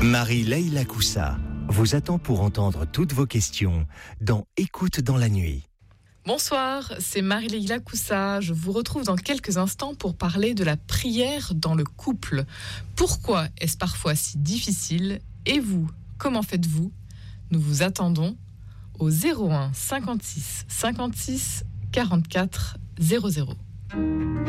Marie-Leila Coussa vous attend pour entendre toutes vos questions dans Écoute dans la nuit. Bonsoir, c'est Marie-Leila Coussa. Je vous retrouve dans quelques instants pour parler de la prière dans le couple. Pourquoi est-ce parfois si difficile ? Et vous, comment faites-vous ? Nous vous attendons au 01 56 56 44 00.